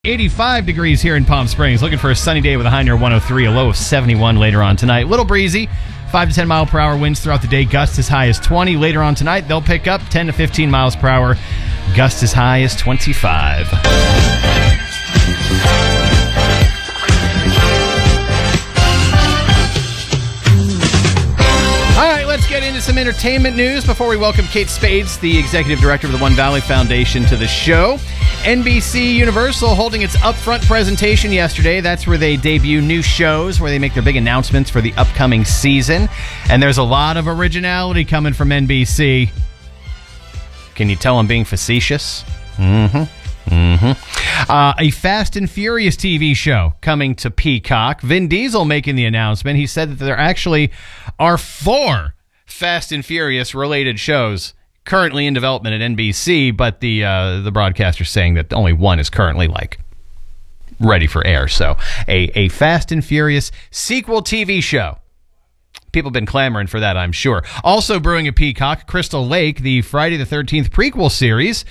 85 degrees here in Palm Springs. Looking for a sunny day with a high near 103, a low of 71 later on tonight. Little breezy, 5 to 10 mile per hour winds throughout the day. Gusts as high as 20. Later on tonight, they'll pick up 10 to 15 miles per hour. Gusts as high as 25. All right, let's get into some entertainment news before we welcome Kate Spades, the executive director of the One Valley Foundation, to the show. NBC Universal holding its upfront presentation yesterday. That's where they debut new shows, where they make their big announcements for the upcoming season. And there's a lot of originality coming from NBC. Can you tell I'm being facetious? A Fast and Furious TV show coming to Peacock. Vin Diesel making the announcement. He said that there actually are 4 Fast and Furious related shows currently in development at NBC, but the broadcaster's saying that only one is currently ready for air. So a Fast and Furious sequel TV show. People have been clamoring for that, I'm sure. Also brewing at Peacock, Crystal Lake, the Friday the 13th prequel series.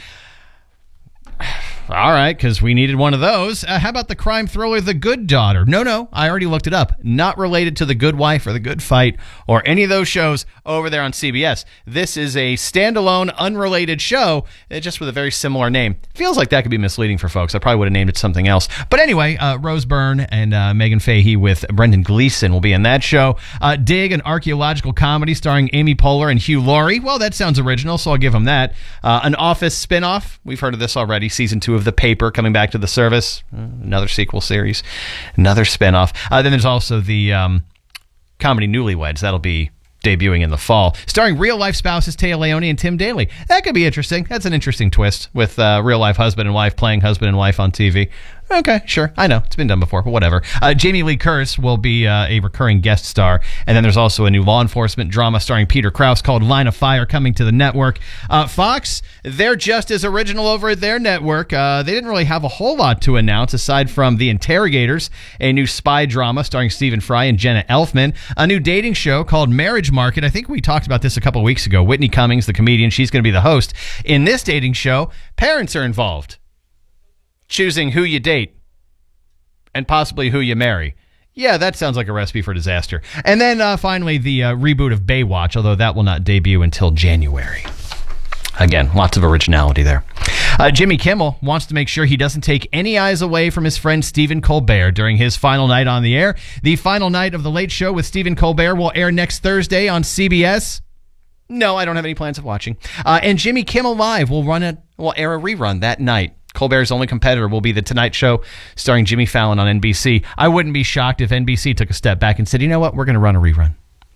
All right, because we needed one of those. How about the crime thriller The Good Daughter? No, I already looked it up. Not related to The Good Wife or The Good Fight or any of those shows over there on CBS. This is a standalone, unrelated show, just with a very similar name. Feels like that could be misleading for folks. I probably would have named it something else. But anyway, Rose Byrne and Megan Fahey with Brendan Gleeson will be in that show. Dig, an archaeological comedy starring Amy Poehler and Hugh Laurie. Well, that sounds original, so I'll give them that. An Office spinoff. We've heard of this already. Season 2 of The Paper coming back to the service. Another sequel series. Another spinoff. Then there's also the comedy Newlyweds. That'll be debuting in the fall. Starring real-life spouses Téa Leoni and Tim Daly. That could be interesting. That's an interesting twist with real-life husband and wife playing husband and wife on TV. Okay, sure. I know. It's been done before, but whatever. Jamie Lee Curtis will be a recurring guest star. And then there's also a new law enforcement drama starring Peter Krause called Line of Fire coming to the network. Fox, they're just as original over at their network. They didn't really have a whole lot to announce aside from The Interrogators, a new spy drama starring Stephen Fry and Jenna Elfman. A new dating show called Marriage Market. I think we talked about this a couple weeks ago. Whitney Cummings, the comedian, she's going to be the host. In this dating show, parents are involved. Choosing who you date and possibly who you marry. Yeah, that sounds like a recipe for disaster. And then finally, the reboot of Baywatch, although that will not debut until January. Again, lots of originality there. Jimmy Kimmel wants to make sure he doesn't take any eyes away from his friend Stephen Colbert during his final night on the air. The final night of The Late Show with Stephen Colbert will air next Thursday on CBS. No, I don't have any plans of watching. And Jimmy Kimmel Live will air a rerun that night. Colbert's only competitor will be The Tonight Show starring Jimmy Fallon on NBC. I wouldn't be shocked if NBC took a step back and said, you know what, we're going to run a rerun.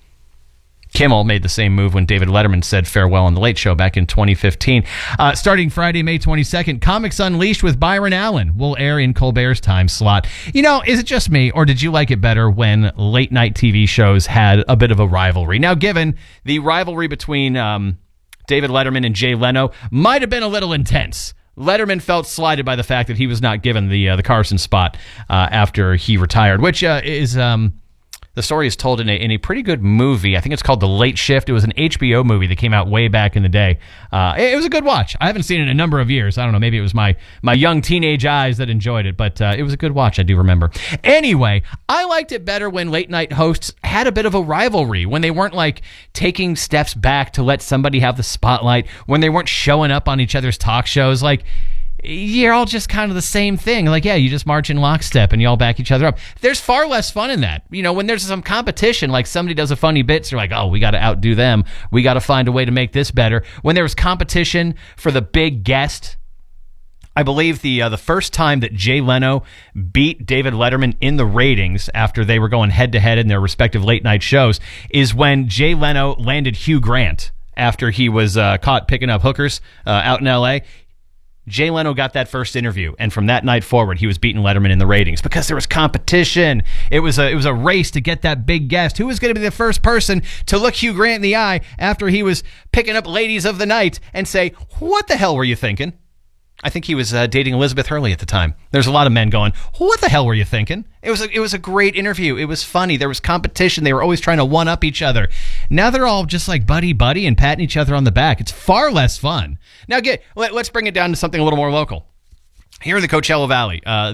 Kimmel made the same move when David Letterman said farewell on The Late Show back in 2015. Starting Friday, May 22nd, Comics Unleashed with Byron Allen will air in Colbert's time slot. You know, is it just me, or did you like it better when late-night TV shows had a bit of a rivalry? Now, given the rivalry between David Letterman and Jay Leno might have been a little intense. Letterman felt slighted by the fact that he was not given the Carson spot after he retired, which is the story is told in a pretty good movie. I think it's called The Late Shift. It was an HBO movie that came out way back in the day. It was a good watch. I haven't seen it in a number of years. I don't know. Maybe it was my young teenage eyes that enjoyed it, but it was a good watch. I do remember. Anyway, I liked it better when late night hosts had a bit of a rivalry, when they weren't taking steps back to let somebody have the spotlight, when they weren't showing up on each other's talk shows. You're all just kind of the same thing. Yeah, you just march in lockstep and you all back each other up. There's far less fun in that. You know, when there's some competition, somebody does a funny bit, so you're oh, we got to outdo them. We got to find a way to make this better. When there was competition for the big guest, I believe the first time that Jay Leno beat David Letterman in the ratings after they were going head-to-head in their respective late-night shows is when Jay Leno landed Hugh Grant after he was caught picking up hookers out in L.A., Jay Leno got that first interview, and from that night forward, he was beating Letterman in the ratings because there was competition. It was a race to get that big guest. Who was going to be the first person to look Hugh Grant in the eye after he was picking up ladies of the night and say, "What the hell were you thinking?" I think he was dating Elizabeth Hurley at the time. There's a lot of men going, "What the hell were you thinking?" It was a great interview. It was funny. There was competition. They were always trying to one-up each other. Now they're all just buddy-buddy and patting each other on the back. It's far less fun. Now let's bring it down to something a little more local. here in the Coachella Valley.